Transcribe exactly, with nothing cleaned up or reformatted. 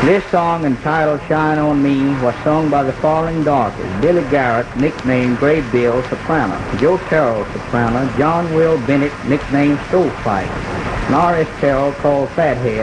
This song, entitled Shine on Me, was sung by the following daughters: Billy Garrett, nicknamed Gray Bill, soprano; Joe Terrell, soprano; John Will Bennett, nicknamed Stovepipe; Norris Terrell, called Fathead,